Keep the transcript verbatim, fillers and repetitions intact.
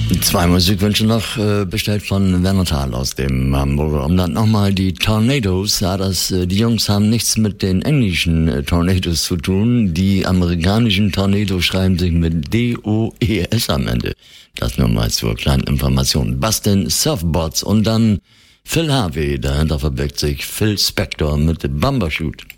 Zwei Musikwünsche noch, äh, bestellt von Werner Thal aus dem Hamburger Umland. Nochmal die Tornadoes. Ja, das, äh, die Jungs haben nichts mit den englischen äh, Tornadoes zu tun. Die amerikanischen Tornadoes schreiben sich mit D O E S am Ende. Das nur mal zur kleinen Information. Bustin' Surfboards und dann Phil Harvey. Dahinter verbirgt sich Phil Spector mit Bumbershoot.